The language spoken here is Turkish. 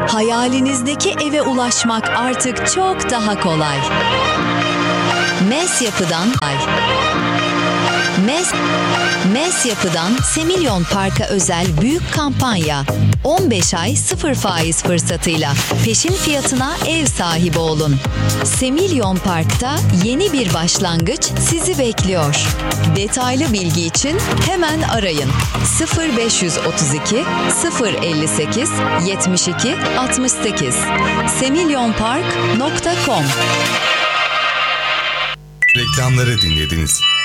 Hayalinizdeki eve ulaşmak artık çok daha kolay. MES Yapı'dan Semilyon Park'a özel büyük kampanya. 15 ay 0 faiz fırsatıyla peşin fiyatına ev sahibi olun. Semilyon Park'ta yeni bir başlangıç sizi bekliyor. Detaylı bilgi için hemen arayın. 0532 058 72 68 semilyonpark.com. Reklamları dinlediniz.